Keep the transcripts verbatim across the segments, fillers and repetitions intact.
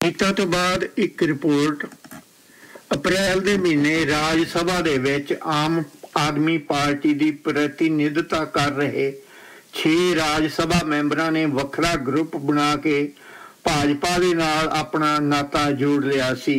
ਨੀਤਾ ਤੋਂ ਬਾਅਦ ਇੱਕ ਰਿਪੋਰਟ ਅਪ੍ਰੈਲ ਦੇ ਮਹੀਨੇ ਰਾਜ ਸਭਾ ਦੇ ਵਿੱਚ ਆਮ ਆਦਮੀ ਪਾਰਟੀ ਦੀ ਪ੍ਰਤੀਨਿਧਤਾ ਕਰ ਰਹੇ ਛੇ ਰਾਜ ਸਭਾ ਮੈਂਬਰਾਂ ਨੇ ਵੱਖਰਾ ਗਰੁੱਪ ਬਣਾ ਕੇ ਭਾਜਪਾ ਦੇ ਨਾਲ ਆਪਣਾ ਨਾਤਾ ਜੋੜ ਲਿਆ ਸੀ।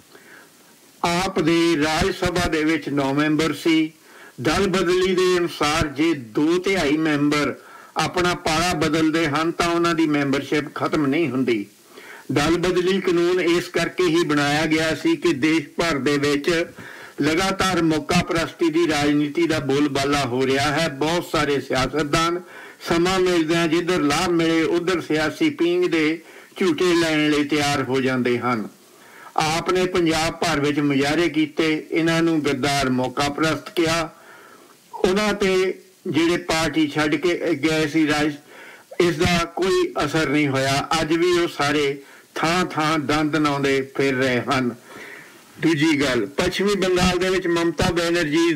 ਆਪ ਦੇ ਰਾਜ ਸਭਾ ਦੇ ਵਿੱਚ ਨੌ ਮੈਂਬਰ ਸੀ। ਦਲ ਬਦਲੀ ਦੇ ਅਨੁਸਾਰ ਜੇ ਦੋ ਤਿਹਾਈ ਮੈਂਬਰ ਆਪਣਾ ਪਾਰਾ ਬਦਲਦੇ ਹਨ ਤਾਂ ਉਹਨਾਂ ਦੀ ਮੈਂਬਰਸ਼ਿਪ ਖਤਮ ਨਹੀਂ ਹੁੰਦੀ। ਦਲ ਬਦਲੀ ਕਾਨੂੰਨ ਇਸ ਕਰਕੇ ਹੀ ਬਣਾਇਆ ਗਿਆ ਸੀ ਕਿ ਦੇਸ਼ ਭਰ ਦੇ ਵਿੱਚ ਲਗਾਤਾਰ ਮੌਕਾ ਪ੍ਰਸਤੀ ਦੀ ਰਾਜਨੀਤੀ ਦਾ ਬੋਲਬਾਲਾ ਹੋ ਰਿਹਾ ਹੈ। ਬਹੁਤ ਸਾਰੇ ਸਿਆਸਤਦਾਨ ਸਮਾਂ ਮਿਲਦਿਆਂ ਜਿੱਧਰ ਲਾਭ ਮਿਲੇ ਉਧਰ ਸਿਆਸੀ ਪੀਂਘ ਦੇ ਝੂਟੇ ਲੈਣ ਲਈ ਤਿਆਰ ਹੋ ਜਾਂਦੇ ਹਨ। ਆਪ ਨੇ ਪੰਜਾਬ ਭਰ ਵਿੱਚ ਮੁਜ਼ਾਹਰੇ ਕੀਤੇ, ਇਹਨਾਂ ਨੂੰ ਗੱਦਾਰ ਮੌਕਾ ਪ੍ਰਸਤ ਕਿਹਾ। ਉਹਨਾਂ ਤੇ ਜਿਹੜੇ ਪਾਰਟੀ ਛੱਡ ਕੇ ਗਏ ਸੀ ਰਾਜ, ਇਸ ਦਾ ਕੋਈ ਅਸਰ ਨਹੀਂ ਹੋਇਆ। ਅੱਜ ਵੀ ਉਹ ਸਾਰੇ ਥਾਂ ਥਾਂ ਦੰਦ ਨਾਉਂਦੇ ਫਿਰ ਰਹੇ ਹਨ। ਦੂਜੀ ਗੱਲ, ਪੱਛਮੀ ਬੰਗਾਲ ਦੇ ਵਿੱਚ ਮਮਤਾ ਬੈਨਰਜੀ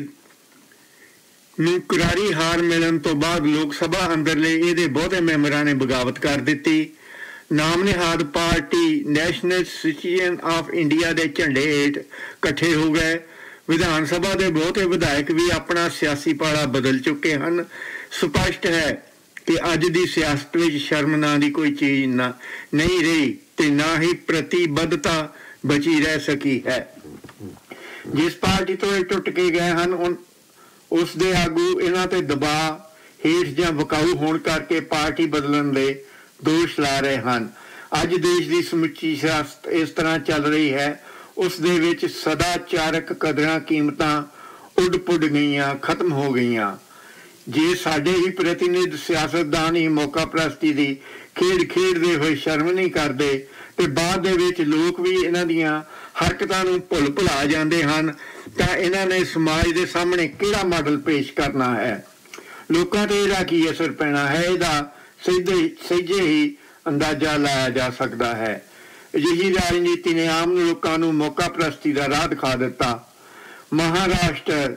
ਨੂੰ ਕਰਾਰੀ ਹਾਰ ਮਿਲਣ ਤੋਂ ਬਾਅਦ ਲੋਕ ਸਭਾ ਅੰਦਰਲੇ ਇਹਦੇ ਬਹੁਤੇ ਮੈਂਬਰਾਂ ਨੇ ਬਗਾਵਤ ਕਰ ਦਿੱਤੀ। ਨਾਮ ਨਿਹਾਦ party national citizen of India ਦੇ ਝੰਡੇ ਹੇਠ ਇਕੱਠੇ ਹੋ ਗਏ। ਵਿਧਾਨ ਸਭਾ ਦੇ ਬਹੁਤੇ ਵਿਧਾਇਕ ਵੀ ਆਪਣਾ ਸਿਆਸੀ ਪਾੜਾ ਬਦਲ ਚੁੱਕੇ ਹਨ। ਸਪਸ਼ਟ ਹੈ ਕਿ ਅੱਜ ਦੀ ਸਿਆਸਤ ਵਿੱਚ ਸ਼ਰਮ ਨਾਂ ਦੀ ਕੋਈ ਚੀਜ਼ ਨਾ ਨਹੀਂ ਰਹੀ ਤੇ ਨਾ ਹੀ ਪ੍ਰਤੀਬੱਧਤਾ ਬਚੀ ਰਹਿ ਸਕੀ ਹੈ। ਜਿਸ ਪਾਰਟੀ ਤੋਂ ਇਹ ਟੁੱਟ ਕੇ ਗਏ ਹਨ ਉਸ ਦੇ ਆਗੂ ਇਹਨਾਂ ਤੇ ਦਬਾਅ ਹੇਠ ਜਾਂ ਵਿਕਾਊ ਹੋਣ ਕਰਕੇ ਪਾਰਟੀ ਬਦਲਣ ਦੇ ਦੋਸ਼ ਲਾ ਰਹੇ ਹਨ। ਅੱਜ ਦੇਸ਼ ਦੀ ਸਮੁੱਚੀ ਸਿਆਸਤ ਇਸ ਤਰ੍ਹਾਂ ਚੱਲ ਰਹੀ ਹੈ, ਉਸ ਦੇ ਵਿੱਚ ਸਦਾਚਾਰਕ ਕਦਰਾਂ ਕੀਮਤਾਂ ਉੱਡ ਪੁੱਡ ਗਈਆਂ, ਖਤਮ ਹੋ ਗਈਆਂ। ਜੇ ਸਾਡੇ ਹੀ ਪ੍ਰਤੀਨਿਧ ਸਿਆਸਤਦਾਨ ਹੀ ਮੌਕਾ ਪ੍ਰਸਤੀ ਦੀ ਖੇਡ ਖੇਡਦੇ ਹੋਏ ਸ਼ਰਮ ਨਹੀਂ ਕਰਦੇ ਤੇ ਬਾਅਦ ਦੇ ਵਿੱਚ ਲੋਕ ਵੀ ਇਹਨਾਂ ਦੀਆਂ ਹਰਕਤਾਂ ਨੂੰ ਭੁੱਲ ਭੁਲਾ ਜਾਂਦੇ ਹਨ ਤਾਂ ਇਹਨਾਂ ਨੇ ਸਮਾਜ ਦੇ ਸਾਹਮਣੇ ਕਿਹੜਾ ਮਾਡਲ ਪੇਸ਼ ਕਰਨਾ ਹੈ? ਲੋਕਾਂ ਤੇ ਇਹਦਾ ਕੀ ਅਸਰ ਪੈਣਾ ਹੈ, ਇਹਦਾ ਸਿੱਧੇ ਸਹਿਜੇ ਹੀ ਅੰਦਾਜ਼ਾ ਲਾਇਆ ਜਾ ਸਕਦਾ ਹੈ। ਅਜਿਹੀ ਰਾਜਨੀਤੀ ਨੇ ਆਮ ਲੋਕਾਂ ਨੂੰ ਮੌਕਾ ਪ੍ਰਸਤੀ ਦਾ ਰਾਹ ਦਿਖਾ ਦਿੱਤਾ। ਮਹਾਰਾਸ਼ਟਰ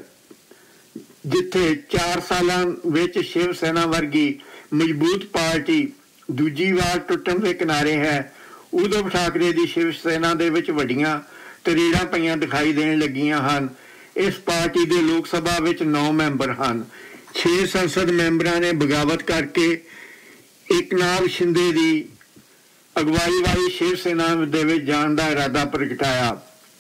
ਜਿੱਥੇ ਚਾਰ ਸਾਲਾਂ ਵਿੱਚ ਸ਼ਿਵ ਸੈਨਾ ਵਰਗੀ ਮਜ਼ਬੂਤ ਪਾਰਟੀ ਦੂਜੀ ਵਾਰ ਟੁੱਟਣ ਦੇ ਕਿਨਾਰੇ ਹੈ, ਉਧਵ ਠਾਕਰੇ ਦੀ ਸ਼ਿਵ ਸੈਨਾ ਦੇ ਵਿੱਚ ਵੱਡੀਆਂ ਤਰੇੜਾਂ ਪਈਆਂ ਦਿਖਾਈ ਦੇਣ ਲੱਗੀਆਂ ਹਨ। ਇਸ ਪਾਰਟੀ ਦੇ ਲੋਕ ਸਭਾ ਵਿੱਚ ਨੌ ਮੈਂਬਰ ਹਨ। ਛੇ ਸੰਸਦ ਮੈਂਬਰਾਂ ਨੇ ਬਗਾਵਤ ਕਰਕੇ ਏਕਨਾਥ ਸ਼ਿੰਦੇ ਦੀ ਅਗਵਾਈ ਵਾਲੀ ਸ਼ਿਵ ਸੈਨਾ ਦੇ ਵਿੱਚ ਜਾਣ ਦਾ ਇਰਾਦਾ ਪ੍ਰਗਟਾਇਆ।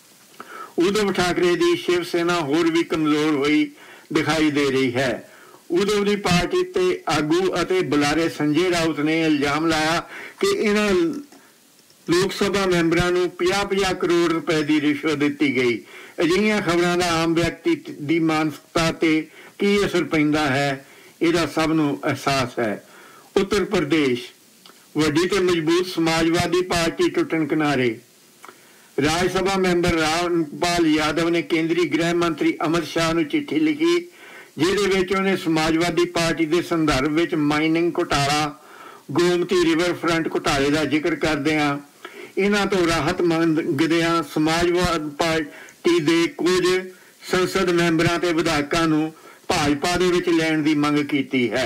ਉਧਵ ਠਾਕਰੇ ਦੀ ਸ਼ਿਵ ਸੈਨਾ ਹੋਰ ਵੀ ਕਮਜ਼ੋਰ ਹੋਈ ਦਿਖਾਈ ਦੇ ਰਹੀ ਹੈ। ਉਧਵ ਦੀ ਪਾਰਟੀ ਤੇ ਆਗੂ ਅਤੇ ਬੁਲਾਰੇ ਸੰਜੇ ਰਾਉਤ ਨੇ ਇਲਜ਼ਾਮ ਲਾਇਆ ਕਿ ਇਹਨਾਂ ਲੋਕ ਸਭਾ ਮੈਂਬਰਾਂ ਨੂੰ ਪੰਜਾਹ ਪੰਜਾਹ ਕਰੋੜ ਰੁਪਏ ਦੀ ਰਿਸ਼ਵਤ ਦਿੱਤੀ ਗਈ। ਅਜਿਹੀਆਂ ਖਬਰਾਂ ਦਾ ਆਮ ਵਿਅਕਤੀ ਦੀ ਮਾਨਸਿਕਤਾ ਤੇ ਕੀ ਅਸਰ ਪੈਂਦਾ ਹੈ, ਇਹਦਾ ਸਭ ਨੂੰ ਅਹਿਸਾਸ ਹੈ। ਉੱਤਰ ਪ੍ਰਦੇਸ਼ ਵੱਡੀ ਤੇ ਮਜ਼ਬੂਤ ਸਮਾਜਵਾਦੀ ਪਾਰਟੀ ਟੁੱਟਣ ਕਿਨਾਰੇ। ਰਾਜ ਸਭਾ ਮੈਂਬਰ ਰਾਮਪਾਲ ਯਾਦਵ ਨੇ ਕੇਂਦਰੀ ਗ੍ਰਹਿ ਮੰਤਰੀ ਅਮਿਤ ਸ਼ਾਹ ਨੂੰ ਚਿੱਠੀ ਲਿਖੀ, ਜਿਹਦੇ ਵਿੱਚ ਉਹਨੇ ਸਮਾਜਵਾਦੀ ਪਾਰਟੀ ਦੇ ਸੰਦਰਭ ਵਿੱਚ ਮਾਈਨਿੰਗ ਘੁਟਾਲਾ, ਗੋਮਤੀ ਰਿਵਰ ਫਰੰਟ ਘੁਟਾਲੇ ਦਾ ਜ਼ਿਕਰ ਕਰਦਿਆਂ ਇਹਨਾਂ ਤੋਂ ਰਾਹਤ ਮੰਗਦਿਆਂ ਸਮਾਜਵਾਦ ਪਾਰਟੀ ਦੇ ਕੁਝ ਸੰਸਦ ਮੈਂਬਰਾਂ ਤੇ ਵਿਧਾਇਕਾਂ ਨੂੰ ਭਾਜਪਾ ਦੇ ਵਿੱਚ ਲੈਣ ਦੀ ਮੰਗ ਕੀਤੀ ਹੈ।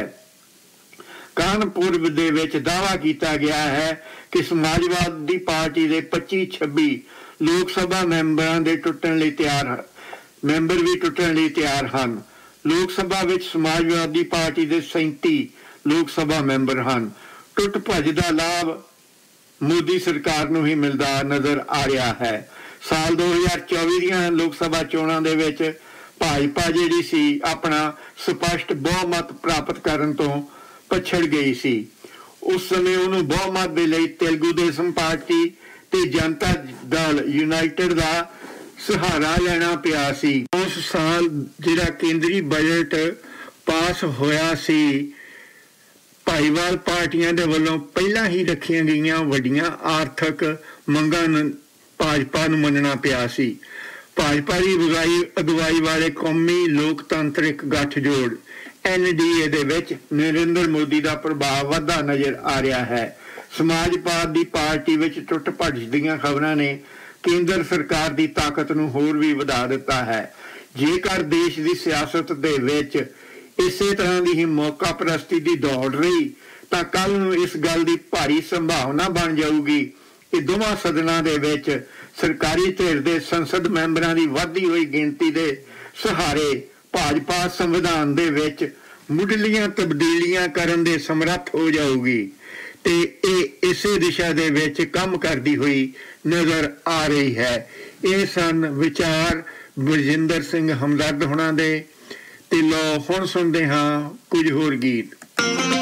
ਕਾਨਪੁਰ ਦੇ ਵਿੱਚ ਦਾਅਵਾ ਕੀਤਾ ਗਿਆ ਹੈ ਕਿ ਸਮਾਜਵਾਦੀ ਪਾਰਟੀ ਦੇ ਪੱਚੀ ਛੱਬੀ ਲੋਕ ਸਭਾ ਮੈਂਬਰਾਂ ਦੇ ਟੁੱਟਣ ਲਈ ਤਿਆਰ ਹਨ ਮੈਂਬਰ ਵੀ ਟੁੱਟਣ ਲਈ ਤਿਆਰ ਹਨ। ਲੋਕ ਸਭਾ ਵਿੱਚ ਸਮਾਜਵਾਦੀ ਪਾਰਟੀ ਦੇ ਸੈਂਤੀ ਲੋਕ ਸਭਾ ਮੈਂਬਰ ਹਨ। ਟੁੱਟ ਭੱਜ ਦਾ ਲਾਭ ਮੋਦੀ ਸਰਕਾਰ ਨੂੰ ਹੀ ਮਿਲਦਾ ਨਜ਼ਰ ਆ ਰਿਹਾ ਹੈ। ਸਾਲ ਦੋ ਹਜ਼ਾਰ ਚੌਵੀ ਦੀਆਂ ਲੋਕ ਸਭਾ ਚੋਣਾਂ ਦੇ ਵਿੱਚ ਭਾਜਪਾ ਜਿਹੜੀ ਸੀ ਆਪਣਾ ਸਪਸ਼ਟ ਬਹੁਮਤ ਪ੍ਰਾਪਤ ਕਰਨ ਤੋਂ ਪਛੜ ਗਈ ਸੀ। ਉਸ ਸਮੇਂ ਉਹਨੂੰ ਬਹੁਮਤ ਦੇ ਲਈ ਤੇਲਗੂ ਦੇਸ਼ਮ ਪਾਰਟੀ ਤੇ ਜਨਤਾ ਦਲ ਯੂਨਾਈਟਿਡ ਦਾ ਸਹਾਰਾ ਲੈਣਾ ਪਿਆ ਸੀ। ਉਸ ਸਾਲ ਜਿਹੜਾ ਕੇਂਦਰੀ ਬਜਟ ਪਾਸ ਹੋਇਆ ਸੀ, ਭਾਈਵਾਲ ਪਾਰਟੀਆਂ ਦੇ ਵੱਲੋਂ ਪਹਿਲਾਂ ਹੀ ਰੱਖੀਆਂ ਗਈਆਂ ਵੱਡੀਆਂ ਆਰਥਿਕ ਮੰਗਾਂ ਨੂੰ ਭਾਜਪਾ ਨੂੰ ਮੰਨਣਾ ਪਿਆ ਸੀ। ਭਾਜਪਾ ਦੀ ਅਗਵਾਈ ਅਗਵਾਈ ਵਾਲੇ ਕੌਮੀ ਲੋਕਤੰਤਰਿਕ ਗੱਠਜੋੜ ਐਨ ਡੀ ਏ ਦੇ ਵਿੱਚ ਨਰਿੰਦਰ ਮੋਦੀ ਦਾ ਪ੍ਰਭਾਵ ਵੱਧਦਾ ਨਜ਼ਰ ਆ ਰਿਹਾ ਹੈ। ਸਮਾਜਵਾਦੀ ਪਾਰਟੀ ਵਿੱਚ ਟੁੱਟ ਭੱਜ ਦੀਆਂ ਖਬਰਾਂ ਨੇ ਕੇਂਦਰ ਸਰਕਾਰ ਦੀ ਤਾਕਤ ਨੂੰ ਹੋਰ ਵੀ ਵਧਾ ਦਿੱਤਾ ਹੈ। ਜੇਕਰ ਦੇਸ਼ ਦੀ ਸਿਆਸਤ ਦੇ ਵਿੱਚ ਇਸੇ ਤਰ੍ਹਾਂ ਦੀ ਹੀ ਮੌਕਾ ਪ੍ਰਸਤੀ ਦੀ ਦੌੜ ਰਹੀ ਤਾਂ ਕੱਲ ਨੂੰ ਇਸ ਗੱਲ ਦੀ ਭਾਰੀ ਸੰਭਾਵਨਾ ਬਣ ਜਾਊਗੀ ਇਹ ਦੋਵਾਂ ਸਦਨਾਂ ਦੇ ਵਿੱਚ ਸਰਕਾਰੀ ਧਿਰ ਦੇ ਸੰਸਦ ਮੈਂਬਰਾਂ ਦੀ ਵੱਧਦੀ ਹੋਈ ਗਿਣਤੀ ਦੇ ਸਹਾਰੇ ਭਾਜਪਾ ਸੰਵਿਧਾਨ ਦੇ ਵਿੱਚ ਮੁੱਢਲੀਆਂ ਤਬਦੀਲੀਆਂ ਕਰਨ ਦੇ ਸਮਰੱਥ ਹੋ ਜਾਊਗੀ ਤੇ ਇਹ ਇਸੇ ਦਿਸ਼ਾ ਦੇ ਵਿੱਚ ਕੰਮ ਕਰਦੀ ਹੋਈ ਨਜ਼ਰ ਆ ਰਹੀ ਹੈ। ਇਹ ਸਨ ਵਿਚਾਰ ਬਲਜਿੰਦਰ ਸਿੰਘ ਹਮਦਰਦ ਹੋਣਾ ਦੇ ਤੇ ਲੋ ਹੁਣ ਸੁਣਦੇ ਹਾਂ ਕੁਝ ਹੋਰ ਗੀਤ।